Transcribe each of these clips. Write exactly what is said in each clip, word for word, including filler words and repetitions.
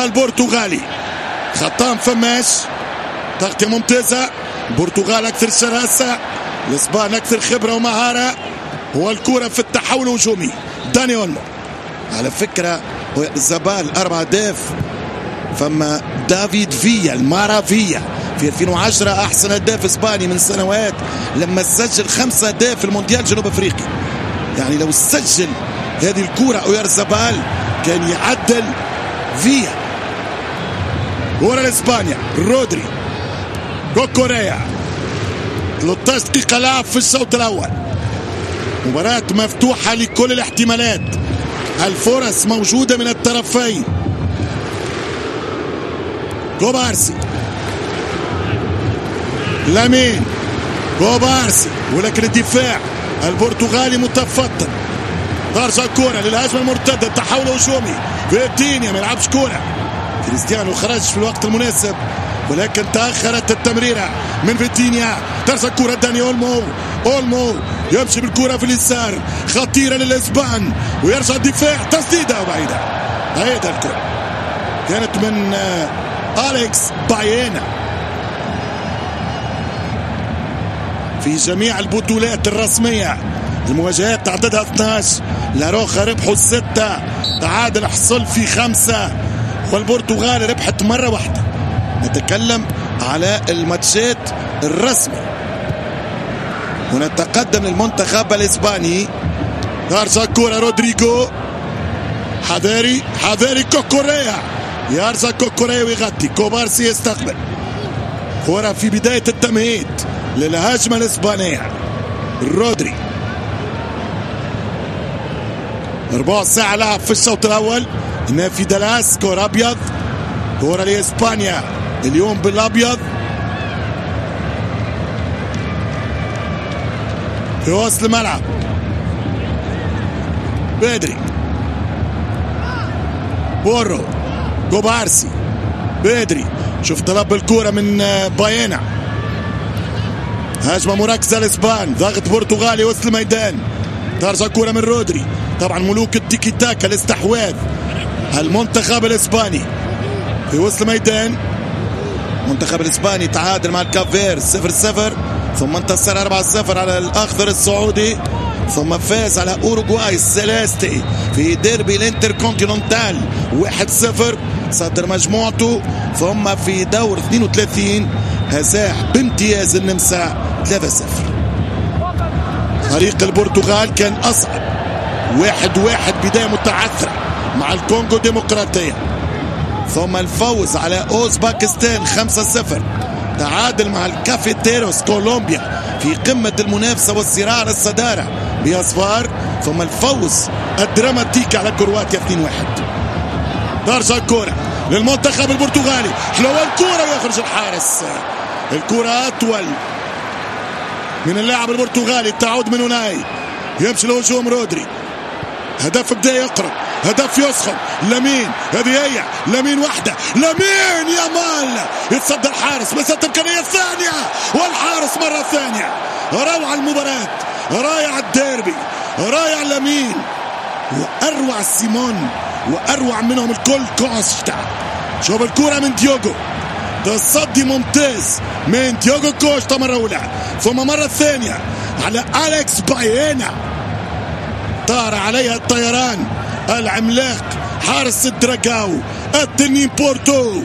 البرتغالي. خطام فماش، تغطية ممتازة. البرتغال أكثر شراسة، الإسبان أكثر خبرة ومهارة، والكرة في التحول الهجومي. داني اولمو على فكرة زبال أربعة أهداف. فما دافيد فيا المارافيا في ألفين وعشرة أحسن هداف إسباني من سنوات لما سجل خمسة أهداف في المونديال جنوب أفريقيا. يعني لو سجل هذه الكرة أويارزابال كان يعدل فيا. ورا لإسبانيا رودري، كوكوريا، ثلاثة عشر دقيقة لعب في الشوط الأول. مباراة مفتوحة لكل الاحتمالات، الفرص موجودة من الطرفين. كوبارسي، لامين، كوبارسي، ولكن الدفاع البرتغالي متفطن. ترجع الكرة للهجمة المرتدة، التحول الهجومي. فيتينيا ما يلعبش كرة، كريستيانو خرج في الوقت المناسب ولكن تأخرت التمريرة من فيتينيا. ترجع الكرة داني اولمو، اولمو يمشي بالكرة في اليسار، خطيرة للإسبان ويرجع الدفاع. تسديدة بعيدة، بعيدة الكرة كانت من أليكس بايينا. في جميع البطولات الرسمية المواجهات تعددها اثني عشر، لاروخا ربحوا ستة، تعادل حصل في خمسة، والبرتغال ربحت مرة واحدة. نتكلم على الماتشات الرسمي. ونتقدم للمنتخب الإسباني. ترجع الكرة رودريجو، حذاري حذاري كوكوريا، يرجع كوكوريا ويغطي. كوبارسي يستقبل كرة في بداية التمهيد للهجمة الإسبانية. رودري ربع ساعة لعب في الشوط الأول. هنا في دلاس كرة أبيض، كرة لإسبانيا اليوم بالأبيض. في وسط الملعب بدري، بورو، كوبارسي، بدري. شوف طلب الكرة من بايينا. هجمة مركزة الإسبان، ضغط برتغالي وسط الميدان. ترجع كرة من رودري. طبعا ملوك التيكي تاكا، الاستحواذ. المنتخب الإسباني في وسط الميدان. المنتخب الإسباني تعادل مع الكافير صفر صفر، ثم انتصر أربعة صفر على الأخضر السعودي، ثم فاز على أوروغواي السيليستي في ديربي الانتركونتيننتال واحد صفر صدر مجموعته، ثم في دور اثنين وثلاثين هزاح بامتياز النمسا ثلاثة صفر. فريق البرتغال كان أصعب، واحد واحد بداية متعثرة مع الكونغو الديمقراطية، ثم الفوز على أوزباكستان خمسة صفر، تعادل مع الكافيتيروس كولومبيا في قمة المنافسة والصراع على الصدارة بأصفار، ثم الفوز الدراماتيكي على كرواتيا اثنين واحد. ترجع الكرة للمنتخب البرتغالي، حلوة الكرة ويخرج الحارس. الكرة أطول من اللاعب البرتغالي، تعود من هناي، يمشي الهجوم رودري. هدف بدا يقرب، هدف يسخن. لامين، هذه هي لامين واحدة، لامين يامال يتصدى الحارس، مسات إمكانية ثانية والحارس مرة ثانية. روعة المباراة، رائع الديربي، رائع لامين، وأروع سيمون، وأروع منهم الكل كوستا. شوف الكرة من ديوغو، تصدي ممتاز من ديوغو كوستا مرة أولى، ثم مرة ثانية على أليكس بايينا، طار عليها الطيران العملاق حارس الدراغاو التنين بورتو.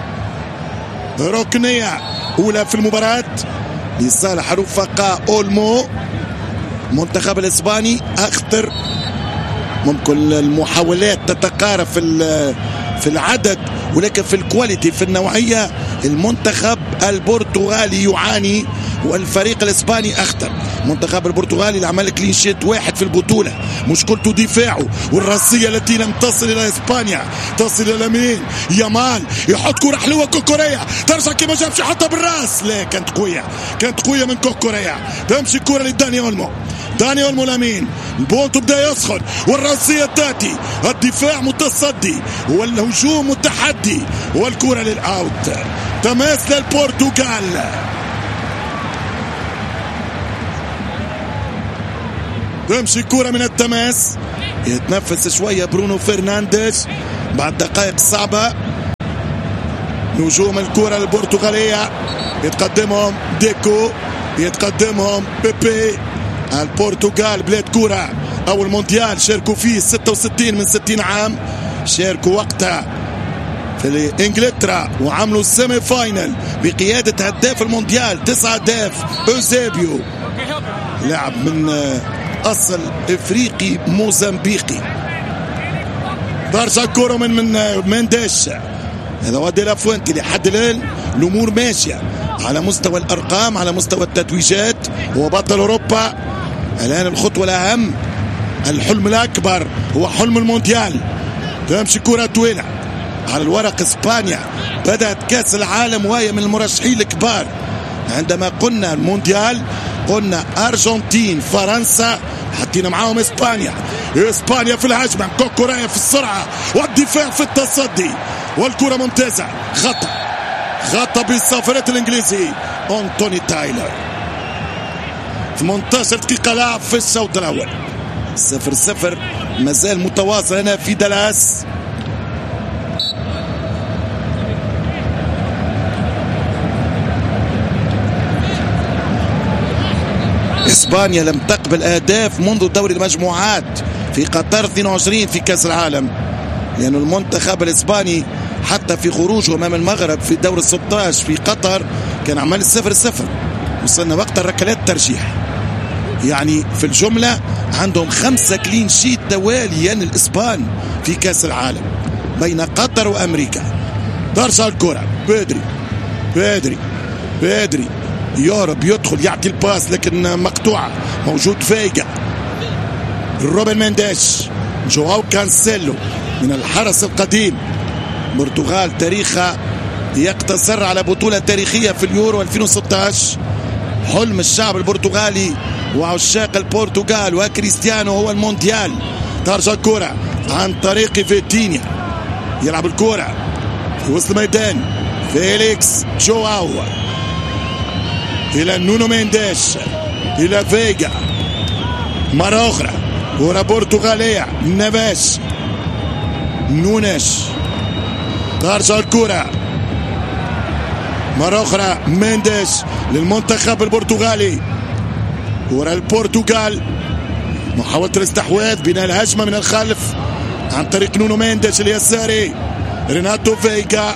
ركنية أولى في المباراة لصالح رفقاء أولمو. المنتخب الإسباني أخطر، ممكن المحاولات تتقارب في في العدد ولكن في الكواليتي، في النوعية المنتخب البرتغالي يعاني والفريق الإسباني أخطر. المنتخب البرتغالي اللي عمل كلين شيت واحد في البطولة، مشكلته دفاعه والراسية التي لم تصل إلى إسبانيا. تصل إلى لامين يامال، يحط كرة حلوة كوكوريا، ترجع كما جابش حطها بالراس، لا كانت قوية، كانت قوية من كوكوريا. تمشي الكرة لداني اولمو، داني اولمو لامين، البونتو بدا يسخن والراسية تاتي، الدفاع متصدي والهجوم متحدي، والكرة للأوت. تماس للبرتغال. تمشي كرة من التماس، يتنفس شوية برونو فرنانديز بعد دقائق صعبة. نجوم الكرة البرتغالية يتقدمهم ديكو، يتقدمهم بيبي. البرتغال بلاد كرة، أول مونديال شاركوا فيه ستة وستين من ستين عام، شاركوا وقتها في انجلترا وعملوا السيمي فاينل بقيادة هداف المونديال تسعة اهداف اوزيبيو، لاعب من اصل افريقي موزمبيقي. برشا كورة من من مندش، هذا هو دي لافوينتي. لحد الان الامور ماشيه على مستوى الارقام، على مستوى التتويجات، هو بطل اوروبا. الان الخطوه الاهم، الحلم الاكبر هو حلم المونديال. تمشي كرة طويله على الورق. اسبانيا بدأت كاس العالم وهي من المرشحين الكبار. عندما قلنا المونديال قلنا أرجنتين فرنسا، حطينا معاهم اسبانيا. اسبانيا في الهجمة، كوكورايا في السرعة والدفاع في التصدي، والكرة ممتازة. خطأ خطأ بالصافرات الانجليزي أنتوني تايلر. ثمانية عشر دقيقة لعب في الشوط الأول، صفر صفر مازال متواصل هنا في دالاس. اسبانيا لم تقبل اهداف منذ دوري المجموعات في قطر اثنين وعشرين في كاس العالم، لأن المنتخب الاسباني حتى في خروجه امام المغرب في دور ستة عشر في قطر كان عمل صفر صفر. وصلنا وقت الركلات الترجيح، يعني في الجملة عندهم خمسة كلين شيت تواليا الاسبان في كاس العالم بين قطر وامريكا. ترجع الكرة بدري بدري بدري يورب يدخل يعطي الباس لكن مقطوعة. موجود فيجا، روبن مينديش، جواو كانسيلو من الحرس القديم. البرتغال تاريخها يقتصر على بطولة تاريخية في اليورو ألفين وستة عشر. حلم الشعب البرتغالي وعشاق البرتغال وكريستيانو هو المونديال. ترجع الكرة عن طريق فيتينيا، يلعب الكرة في وسط الميدان. فيليكس جواو إلى نونو مينديش، إلى فيجا، مرة أخرى كرة برتغالية. نافاش، نونيش، ترجع الكرة مرة أخرى. مينديش للمنتخب البرتغالي. كرة البرتغال، محاولة الاستحواذ، بناء الهجمة من الخلف عن طريق نونو مينديش اليساري. ريناتو فيجا،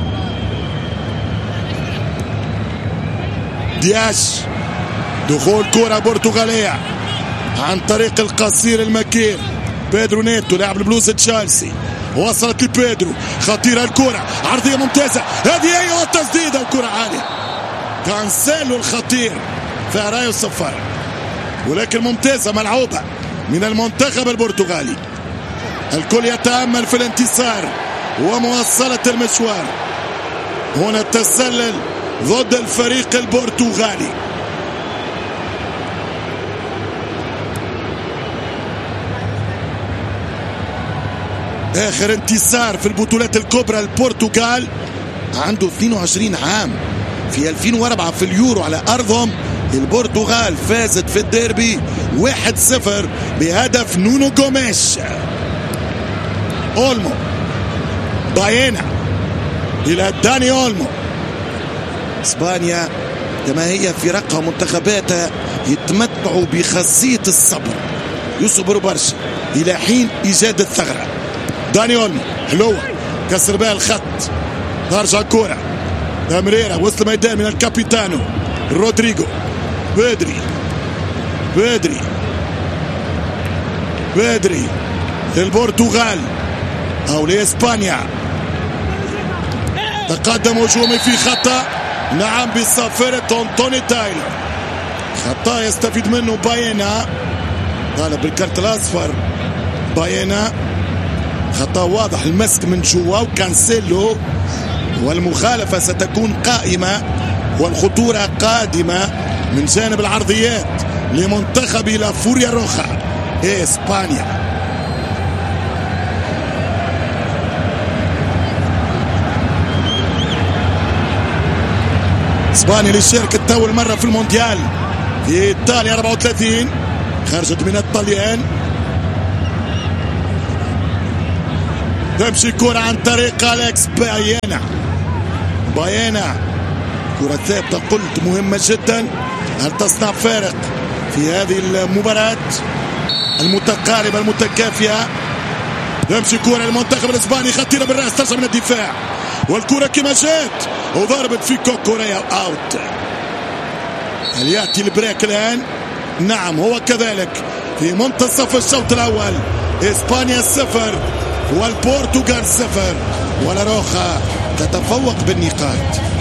دياش، دخول كرة برتغالية عن طريق القصير المكير بيدرو نيتو لاعب البلوز تشيلسي. وصلت لبيدرو، خطيرة الكرة، عرضية ممتازة، هذه هي التسديدة، الكرة عالية. كانسيلو الخطير في رايو صفارة، ولكن ممتازة ملعوبة من المنتخب البرتغالي. الكل يتأمل في الانتصار ومواصلة المشوار. هنا التسلل ضد الفريق البرتغالي. آخر انتصار في البطولات الكبرى البرتغال عنده اثنين وعشرين عام، في ألفين وأربعة في اليورو على أرضهم. البرتغال فازت في الديربي واحد صفر بهدف نونو غوميش. أولمو، باينا إلى داني أولمو. اسبانيا كما هي فرقها ومنتخباتها يتمتعوا بخاصية الصبر، يصبروا برشا إلى حين إيجاد الثغرة. داني أولمو حلوة، كسر بها الخط. ترجع الكرة تمريرة وسط الميدان من الكابيتانو رودريجو. بدري بدري بدري للبرتغال أو لإسبانيا. تقدم هجومي في خطأ، نعم بصافرة أنتوني تايلر. خطأ يستفيد منه باينا، طالب بالكارت الأصفر باينا. خطأ واضح، المسك من جواو كانسيلو، والمخالفة ستكون قائمة والخطورة قادمة من جانب العرضيات لمنتخب لا فوريا روخا إسبانيا. اسبانيا اللي شاركت اول مره في المونديال في ايطاليا أربعة وثلاثين، خرجت من الطليان. تمشي كرة عن طريق أليكس باينا، بايانا كرة ثابتة قلت مهمة جدا، هل تصنع فارق في هذه المباراة المتقاربة المتكافئة. يمشي كرة للمنتخب الاسباني خطيرة بالراس ترجع من الدفاع، والكرة كما جات وضربت في كوكوريا اوت. هل ياتي البريك الان؟ نعم هو كذلك. في منتصف الشوط الاول اسبانيا صفر والبرتغال صفر، ولا روخا تتفوق بالنقاط.